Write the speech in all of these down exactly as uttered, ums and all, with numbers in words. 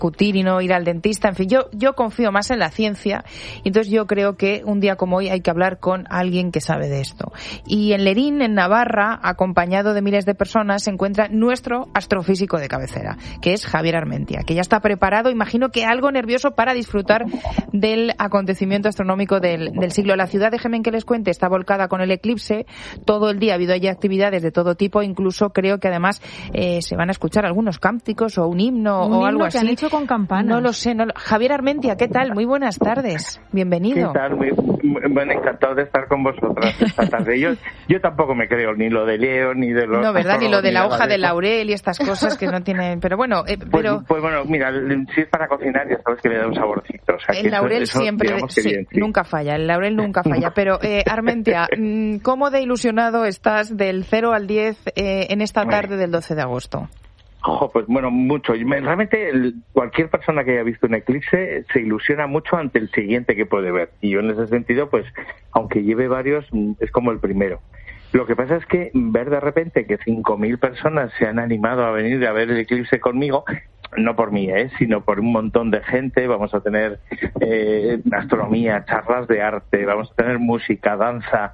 discutir y no ir al dentista. En fin, yo, yo confío más en la ciencia y entonces yo creo que un día como hoy hay que hablar con alguien que sabe de esto. Y en Lerín, en Navarra, acompañado de miles de personas, se encuentra nuestro astrofísico de cabecera, que es Javier Armentia, que ya está preparado, imagino que algo nervioso para disfrutar del acontecimiento astronómico del, del siglo. La ciudad, déjenme que les cuente, está volcada con el eclipse. Todo el día ha habido allí actividades de todo tipo, incluso creo que además eh, se van a escuchar algunos cánticos o un himno un o himno algo que así. Han hecho con campanas. No lo sé. No lo... Javier Armentia, ¿qué tal? Muy buenas tardes. Bienvenido. ¿Qué tal? Muy, bueno, encantado de estar con vosotras esta tarde. Yo, yo tampoco me creo ni lo de Leo ni de lo... No, ¿verdad? Ni lo de la hoja de, de laurel y estas cosas que no tienen... Pero bueno, eh, pero... Pues, pues bueno, mira, si es para cocinar ya sabes que le da un saborcito. O sea, el que laurel eso, eso, siempre... Sí, bien, sí. Nunca falla, el laurel nunca falla. Pero, eh, Armentia, ¿cómo de ilusionado estás del cero al diez eh, en esta tarde del doce de agosto? Ojo, pues bueno, mucho. Realmente el, cualquier persona que haya visto un eclipse se ilusiona mucho ante el siguiente que puede ver. Y yo en ese sentido, pues, aunque lleve varios, es como el primero. Lo que pasa es que ver de repente que cinco mil personas se han animado a venir a ver el eclipse conmigo, no por mí, ¿eh? sino por un montón de gente. Vamos a tener eh, astronomía, charlas de arte, vamos a tener música, danza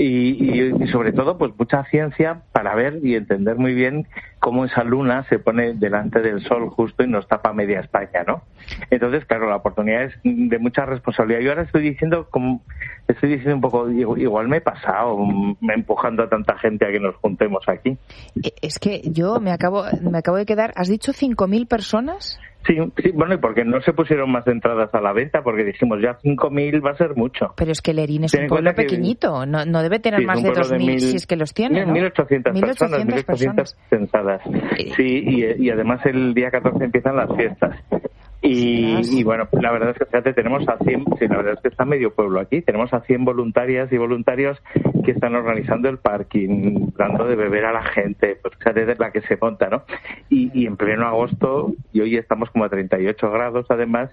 y, y, y sobre todo pues mucha ciencia para ver y entender muy bien cómo esa luna se pone delante del sol justo y nos tapa media España, ¿no? Entonces, claro, la oportunidad es de mucha responsabilidad. Yo ahora estoy diciendo, como estoy diciendo un poco, igual me he pasado me empujando a tanta gente a que nos juntemos aquí. Es que yo me acabo me acabo de quedar, ¿has dicho cinco mil personas? Sí, sí, bueno, y porque no se pusieron más entradas a la venta, porque dijimos ya cinco mil va a ser mucho. Pero es que Lerín es Ten un pueblo pequeñito, no, no debe tener sí, más de dos mil si es que los tiene, ¿no? mil ochocientas personas, mil ochocientas sentadas. Sí, y, y además el día catorce empiezan las fiestas. Y, y bueno, la verdad es que fíjate, tenemos a cien, sí, la verdad es que está medio pueblo aquí, tenemos a cien voluntarias y voluntarios que están organizando el parking, dando de beber a la gente, pues fíjate la que se monta, ¿no? Y, y en pleno agosto, y hoy estamos como a treinta y ocho grados además,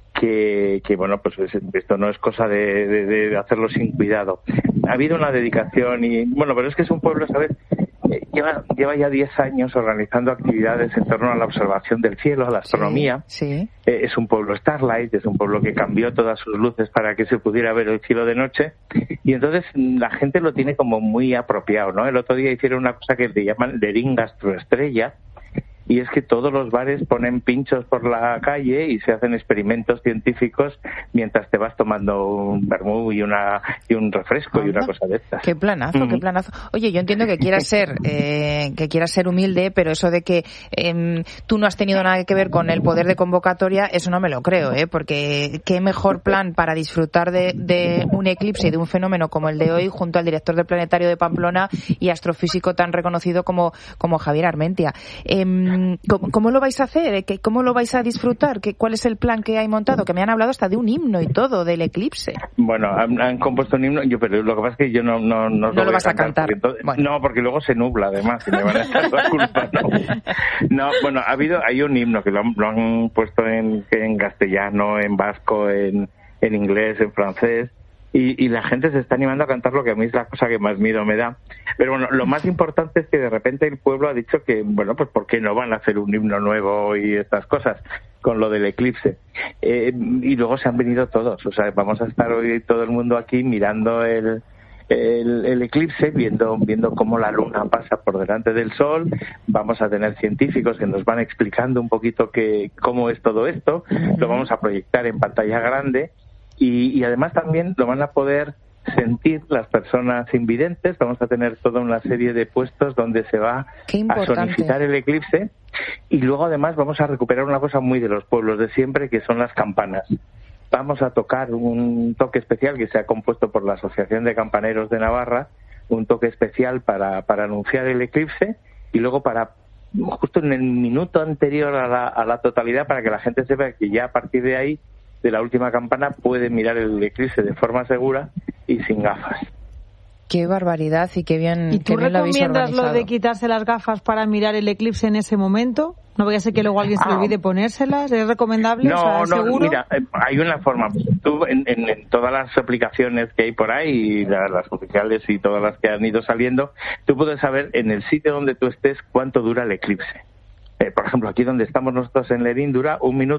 que, que bueno, pues esto no es cosa de, de, de hacerlo sin cuidado. Ha habido una dedicación y, bueno, pero es que es un pueblo, ¿sabes? Lleva, lleva ya diez años organizando actividades en torno a la observación del cielo, a la astronomía. Sí, sí. Eh, es un pueblo Starlight, es un pueblo que cambió todas sus luces para que se pudiera ver el cielo de noche. Y entonces la gente lo tiene como muy apropiado, ¿no? El otro día hicieron una cosa que le llaman Lerín Gastroestrella, y es que todos los bares ponen pinchos por la calle y se hacen experimentos científicos mientras te vas tomando un vermú y una y un refresco. Anda. Y una cosa de estas. Qué planazo, mm. qué planazo. Oye, yo entiendo que quieras ser eh, que quieras ser humilde, pero eso de que eh, tú no has tenido nada que ver con el poder de convocatoria, eso no me lo creo, ¿eh? Porque qué mejor plan para disfrutar de, de un eclipse y de un fenómeno como el de hoy junto al director del Planetario de Pamplona y astrofísico tan reconocido como, como Javier Armentia. Eh, ¿Cómo, ¿Cómo lo vais a hacer? ¿Cómo lo vais a disfrutar? ¿Qué, ¿Cuál es el plan que hay montado? Que me han hablado hasta de un himno y todo, del eclipse. Bueno, han, han compuesto un himno, yo, pero lo que pasa es que yo no No, no, no lo, lo vas a cantar. Porque entonces, bueno. No, porque luego se nubla además y me van a echar la culpa. No. no, bueno, ha habido, hay un himno que lo han, lo han puesto en, en castellano, en vasco, en, en inglés, en francés. Y, y la gente se está animando a cantar, lo que a mí es la cosa que más miedo me da. Pero bueno, lo más importante es que de repente el pueblo ha dicho que, bueno, pues ¿por qué no van a hacer un himno nuevo y estas cosas con lo del eclipse? Eh, y luego se han venido todos, o sea, vamos a estar hoy todo el mundo aquí mirando el, el, el eclipse, viendo, viendo cómo la luna pasa por delante del sol. Vamos a tener científicos que nos van explicando un poquito que, cómo es todo esto. Lo vamos a proyectar en pantalla grande. Y, y además también lo van a poder sentir las personas invidentes. Vamos a tener toda una serie de puestos donde se va a sonificar el eclipse. Y luego además vamos a recuperar una cosa muy de los pueblos de siempre, que son las campanas. Vamos a tocar un toque especial que se ha compuesto por la Asociación de Campaneros de Navarra, un toque especial para, para anunciar el eclipse y luego para justo en el minuto anterior a la, a la totalidad, para que la gente sepa que ya a partir de ahí, de la última campana, puede mirar el eclipse de forma segura y sin gafas. Qué barbaridad y qué bien. ¿Y tú qué bien recomiendas lo, lo de quitarse las gafas para mirar el eclipse en ese momento? No voy a ser que luego alguien se le olvide ponérselas. ¿Es recomendable? No, o sea, no, ¿seguro? Mira, hay una forma. Tú en, en, en todas las aplicaciones que hay por ahí, las, las oficiales y todas las que han ido saliendo, tú puedes saber en el sitio donde tú estés cuánto dura el eclipse. Eh, por ejemplo, aquí donde estamos nosotros en Lerín dura un minuto